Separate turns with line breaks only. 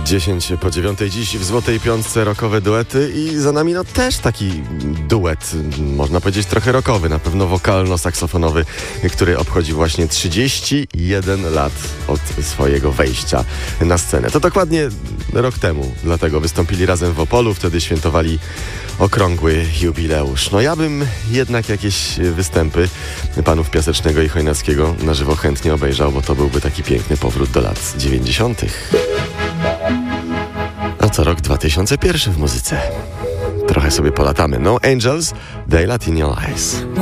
10 po 9 dziś w Złotej Piątce rockowe duety i za nami też taki duet, można powiedzieć trochę rockowy, na pewno wokalno-saksofonowy, który obchodzi właśnie 31 lat od swojego wejścia na scenę. To dokładnie rok temu, dlatego wystąpili razem w Opolu, wtedy świętowali okrągły jubileusz. No ja bym jednak jakieś występy panów Piasecznego i Chojnackiego na żywo chętnie obejrzał, bo to byłby taki piękny powrót do lat 90. A to rok 2001 w muzyce. Trochę sobie polatamy. No Angels, Daylight in Your Eyes.